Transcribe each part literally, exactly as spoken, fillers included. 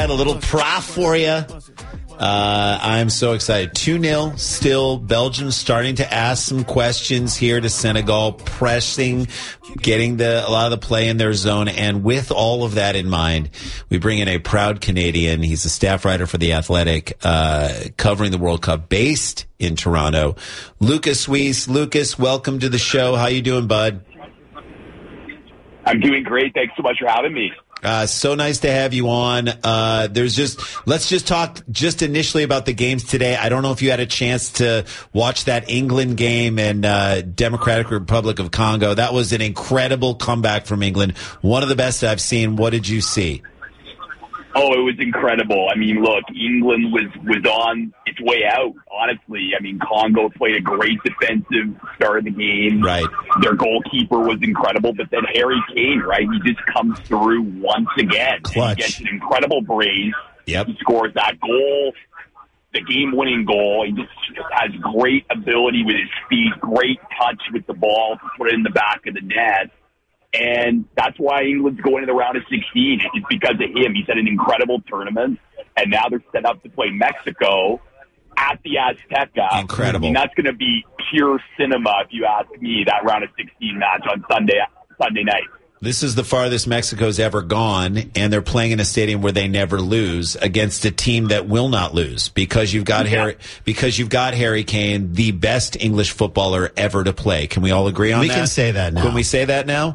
have a little prop for you. Uh, I'm so excited. two nil still. Belgium starting to ask some questions here to Senegal, pressing, getting the a lot of the play in their zone. And with all of that in mind, we bring in a proud Canadian. He's a staff writer for The Athletic, uh, covering the World Cup, based in Toronto. Lucas Weiss. Lucas, welcome to the show. How you doing, bud? I'm doing great. Thanks so much for having me. Uh, so nice to have you on. Uh, there's just, let's just talk just initially about the games today. I don't know if you had a chance to watch that England game and, uh, Democratic Republic of Congo. That was an incredible comeback from England. One of the best I've seen. What did you see? Oh, it was incredible. I mean, look, England was, was on its way out, honestly. I mean, Congo played a great defensive start of the game. Right. Their goalkeeper was incredible, but then Harry Kane, right, he just comes through once again. Clutch. He gets an incredible brace. Yep. He scores that goal, the game-winning goal. He just has great ability with his feet, great touch with the ball to put it in the back of the net. And that's why England's going to the round of sixteen. It's because of him. He's had an incredible tournament, and now they're set up to play Mexico at the Azteca. Incredible. And that's going to be pure cinema, if you ask me, that round of sixteen match on Sunday Sunday night. This is the farthest Mexico's ever gone, and they're playing in a stadium where they never lose against a team that will not lose because you've got yeah. Harry because you've got Harry Kane, the best English footballer ever to play. Can we all agree on we that? We can say that now. Can we say that now?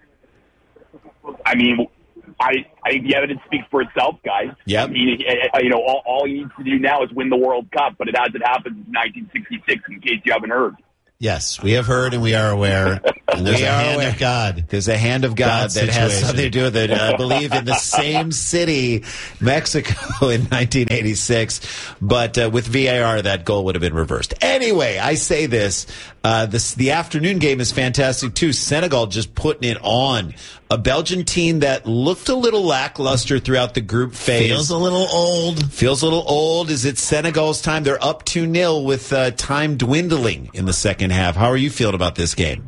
I mean, I, I think the evidence speaks for itself, guys. Yep. I mean, you know, all, all he needs to do now is win the World Cup, but it hasn't happened since nineteen sixty-six, in case you haven't heard. Yes, we have heard and we are aware. And there's We a are hand aware. of God. There's a hand of God, God that has situation. something to do with it. I believe in the same city, Mexico, in nineteen eighty-six. But uh, with V A R, that goal would have been reversed. Anyway, I say this. Uh, this the afternoon game is fantastic, too. Senegal just putting it on. A Belgian team that looked a little lackluster throughout the group phase. Feels a little old. Feels a little old. Is it Senegal's time? They're up two nil with uh, time dwindling in the second half. How are you feeling about this game?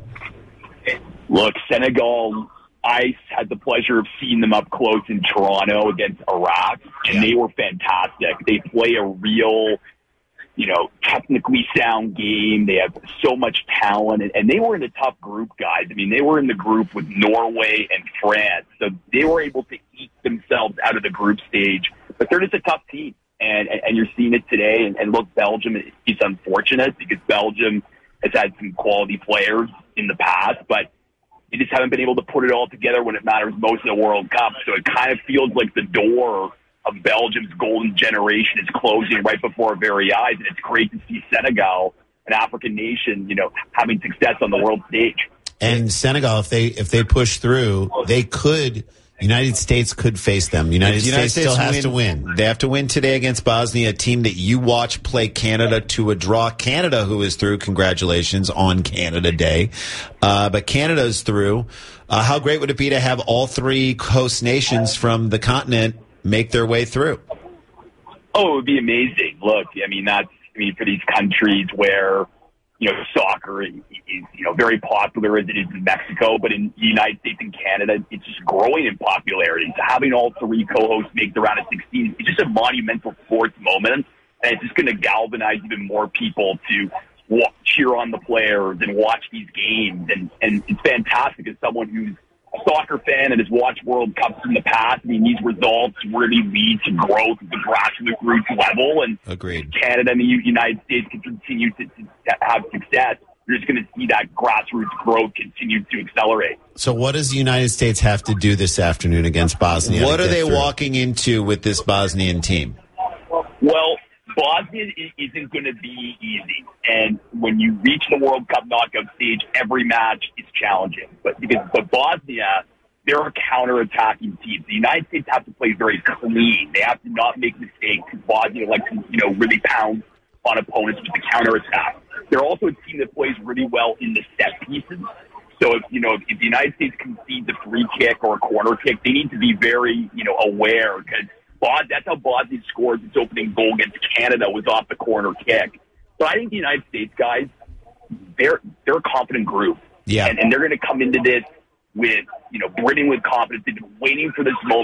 Look, Senegal, I had the pleasure of seeing them up close in Toronto against Iraq, and Yeah. they were fantastic. They play a real, you know, technically sound game. They have so much talent, and, and they were in a tough group, guys. I mean, they were in the group with Norway and France, so they were able to eke themselves out of the group stage. But they're just a tough team, and, and, and you're seeing it today. And, and look, Belgium is unfortunate because Belgium has had some quality players in the past, but they just haven't been able to put it all together when it matters most in the World Cup. So it kind of feels like the door of Belgium's golden generation is closing right before our very eyes. And it's great to see Senegal, an African nation, you know, having success on the world stage. And Senegal, if they if they push through, they could. United States could face them. United, The United States, States still has win, to win. They have to win today against Bosnia, a team that you watch play Canada to a draw. Canada, who is through, congratulations on Canada Day. Uh, but Canada is through. Uh, how great would it be to have all three host nations from the continent make their way through? Oh, it would be amazing. Look, I mean, that's, I mean, for these countries where, you know, soccer is, is, you know, very popular as it is in Mexico, but in the United States and Canada, it's just growing in popularity. So having all three co-hosts make the round of sixteen is just a monumental sports moment, and it's just going to galvanize even more people to wa- cheer on the players and watch these games. And, and it's fantastic as someone who's a soccer fan and has watched World Cups in the past. I mean, these results really lead to growth at the grassroots level. And Agreed. Canada and the United States can continue to, to have success. You're just going to see that grassroots growth continue to accelerate. So what does the United States have to do this afternoon against Bosnia? What to are get they through? walking into with this Bosnian team? Well, Bosnia isn't going to be easy. And when you reach the World Cup knockout stage, every match is challenging. But because but Bosnia, they're a counter-attacking team. The United States have to play very clean. They have to not make mistakes. Bosnia likes to, you know, really pound on opponents with the counter-attack. They're also a team that plays really well in the set pieces. So if, you know, if the United States concedes a free kick or a corner kick, they need to be very, you know, aware because that's how Bosnia scored its opening goal against Canada, was off the corner kick. So I think the United States guys, they're they're a confident group. Yeah. And, and they're going to come into this with, you know, brimming with confidence. They've been waiting for this moment.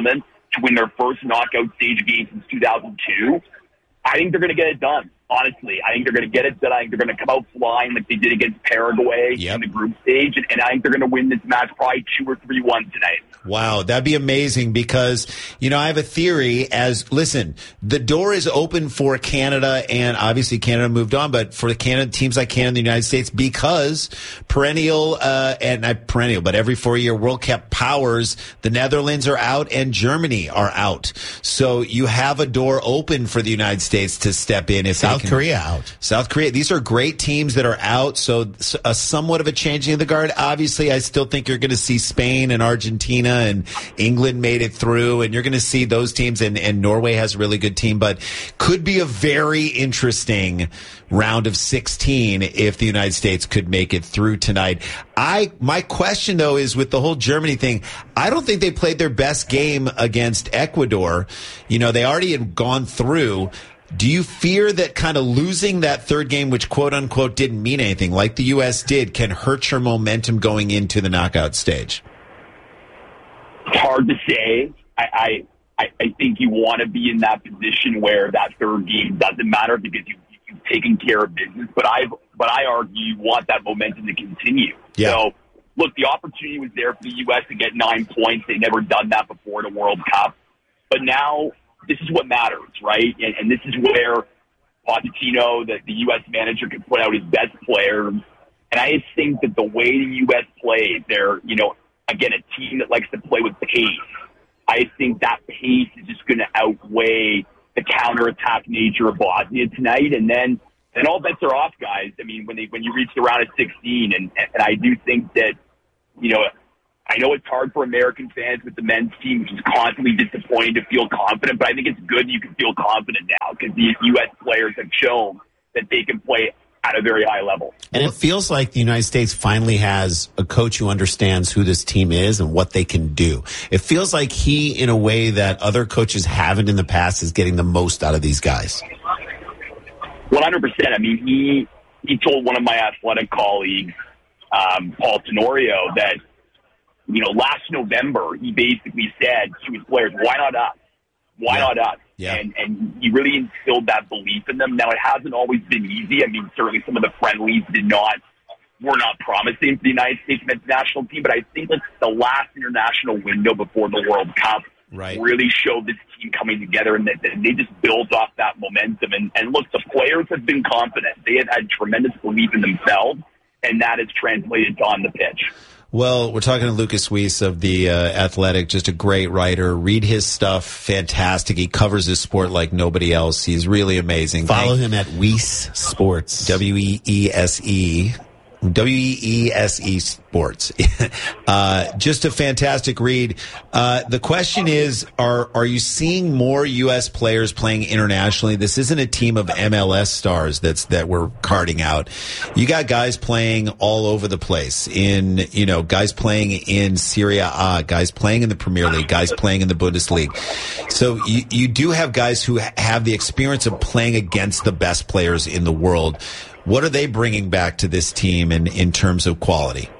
to win their first knockout stage game since two thousand two. I think they're going to get it done, honestly. I think they're going to get it done. I think they're going to come out flying like they did against Paraguay yep. in the group stage, and, and I think they're going to win this match probably two or three one tonight. Wow, that'd be amazing because, you know, I have a theory as, listen, the door is open for Canada, and obviously Canada moved on, but for the Canada teams like Canada and the United States, because perennial, uh, and not perennial, but every four-year World Cup powers, the Netherlands are out and Germany are out. So you have a door open for the United States to step in. If South they can, Korea out. South Korea. These are great teams that are out. So a somewhat of a changing of the guard. Obviously, I still think you're going to see Spain and Argentina and England made it through, and you're going to see those teams, and, and Norway has a really good team, but could be a very interesting round of sixteen if the United States could make it through tonight. I my question, though, is with the whole Germany thing, I don't think they played their best game against Ecuador. You know, they already had gone through. Do you fear that kind of losing that third game, which quote unquote didn't mean anything, like the U S did, can hurt your momentum going into the knockout stage? It's hard to say. I, I, I think you want to be in that position where that third game doesn't matter because you, you've taken care of business. But I, but I argue you want that momentum to continue. Yeah. So, look, the opportunity was there for the U S to get nine points. They'd never done that before in a World Cup. But now this is what matters, right? And, and this is where Pochettino, the, the U S manager, can put out his best players. And I just think that the way the U S plays, they're, you know, again, a team that likes to play with pace. I think that pace is just going to outweigh the counterattack nature of Bosnia tonight. And then, then all bets are off, guys. I mean, when they, when you reach the round of sixteen, and, and I do think that, you know, I know it's hard for American fans with the men's team, which is constantly disappointing to feel confident, but I think it's good you can feel confident now because the U S players have shown that they can play at a very high level. And it feels like the United States finally has a coach who understands who this team is and what they can do. It feels like he, in a way that other coaches haven't in the past, is getting the most out of these guys. one hundred percent. I mean, he he told one of my athletic colleagues, um, Paul Tenorio, that, you know, last November, he basically said to his players, why not us? Why yeah. not us? Yeah. And, and he really instilled that belief in them. Now, it hasn't always been easy. I mean, certainly some of the friendlies did not, were not promising for the United States men's national team, but I think like the last international window before the World Cup right. really showed this team coming together, and that they just built off that momentum. And, and look, the players have been confident. They have had tremendous belief in themselves, and that has translated on the pitch. Well, we're talking to Lucas Weiss of The uh, Athletic, just a great writer. Read his stuff. Fantastic. He covers his sport like nobody else. He's really amazing. Follow Thank- him at Weiss Sports. W E E S E. W E E S E Sports. uh, just a fantastic read. Uh, the question is, are are you seeing more U S players playing internationally? This isn't a team of M L S stars that's that we're carting out. You got guys playing all over the place. In you know, guys playing in Serie A, guys playing in the Premier League, guys playing in the Bundesliga. So you you do have guys who have the experience of playing against the best players in the world. What are they bringing back to this team in, in terms of quality?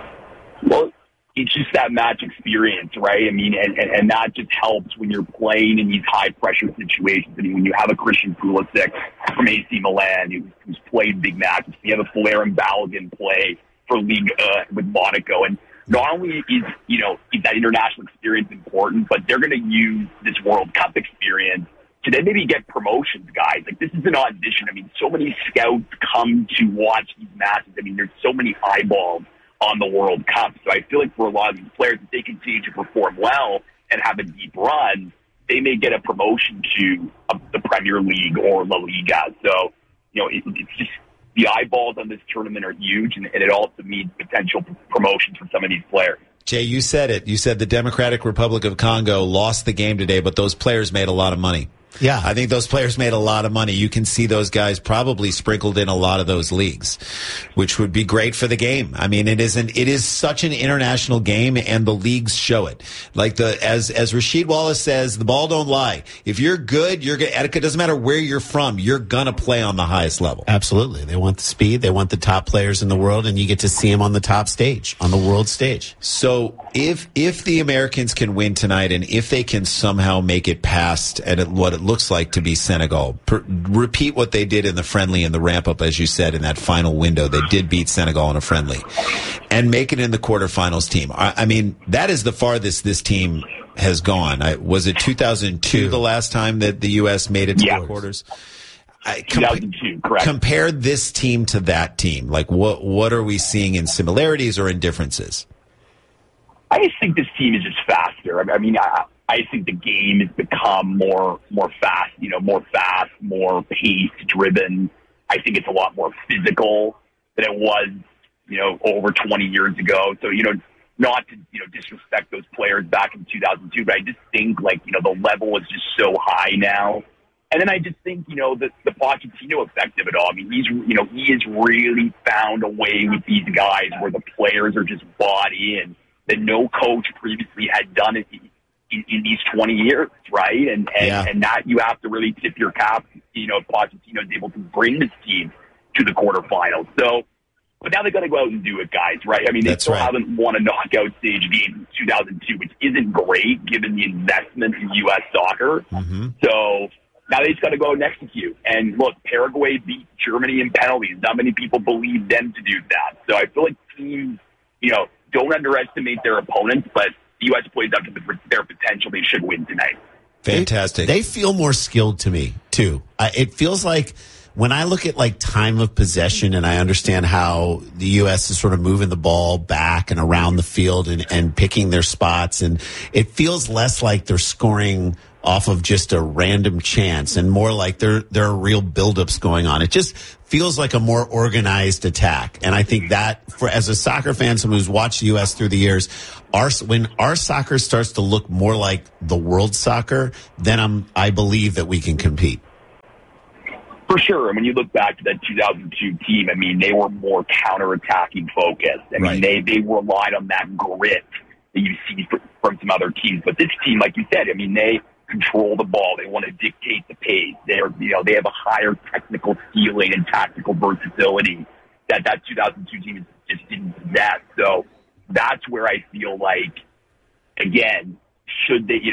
Well, it's just that match experience, right? I mean, and, and, and that just helps when you're playing in these high-pressure situations. I mean, when you have a Christian Pulisic from A C Milan who's, who's played big matches, you have a Folarin Balogun play for League uh, with Monaco. And not only is, you know, is that international experience important, but they're going to use this World Cup experience to then maybe get promotions, guys. Like, this is an audition. I mean, so many scouts come to watch these matches. I mean, there's so many eyeballs on the World Cup. So I feel like for a lot of these players, if they continue to perform well and have a deep run, they may get a promotion to uh, the Premier League or La Liga. So, you know, it, it's just the eyeballs on this tournament are huge, and, and it also means potential promotions for some of these players. Jay, you said it. You said the Democratic Republic of Congo lost the game today, but those players made a lot of money. Yeah. I think those players made a lot of money. You can see those guys probably sprinkled in a lot of those leagues, which would be great for the game. I mean, it isn't, it is such an international game, and the leagues show it. Like the, as, as Rasheed Wallace says, the ball don't lie. If you're good, you're good. It doesn't matter where you're from. You're going to play on the highest level. Absolutely. They want the speed. They want the top players in the world, and you get to see them on the top stage, on the world stage. So if, if the Americans can win tonight, and if they can somehow make it past at what it looks like to be Senegal, per, repeat what they did in the friendly and the ramp up, as you said, in that final window. They did beat Senegal in a friendly and make it in the quarterfinals team. I, I mean, that is the farthest this team has gone. I, was it two thousand two the last time that the U S made it to yeah. the quarters? I, two thousand two, correct. Compare this team to that team. Like, what what are we seeing in similarities or in differences? I just think this team is just faster. I mean, I, I think the game has become more more fast, you know, more fast, more pace-driven. I think it's a lot more physical than it was, you know, over twenty years ago. So, you know, not to, you know, disrespect those players back in two thousand two, but I just think, like, you know, the level is just so high now. And then I just think, you know, the, the Pochettino effect of it all. I mean, he's, you know, he has really found a way with these guys where the players are just bought in that no coach previously had done it in, in these twenty years, right? And and, yeah. and that you have to really tip your cap, you know, Pochettino is able to bring this team to the quarterfinals. So, but now they got to go out and do it, guys, right? I mean, they That's still right. haven't won a knockout stage game in two thousand two, which isn't great given the investment in U S soccer. Mm-hmm. So now they just got to go and execute. And look, Paraguay beat Germany in penalties. Not many people believe them to do that. So I feel like teams, you know, don't underestimate their opponents, but the U S plays up to their potential. They should win tonight. Fantastic. They, they feel more skilled to me, too. I, it feels like when I look at, like, time of possession, and I understand how the U S is sort of moving the ball back and around the field and, and picking their spots, and it feels less like they're scoring off of just a random chance and more like there there are real buildups going on. It just feels like a more organized attack. And I think that, for as a soccer fan, someone who's watched the U S through the years, our when our soccer starts to look more like the world soccer, then I'm, I believe that we can compete. For sure. And when you look back to that two thousand two team, I mean, they were more counterattacking focused. I mean, Right. they, they relied on that grit that you see from some other teams. But this team, like you said, I mean, they control the ball. They want to dictate the pace. They're, you know, they have a higher technical ceiling and tactical versatility that that two thousand two team just didn't possess. So that's where I feel like, again, should they, you know,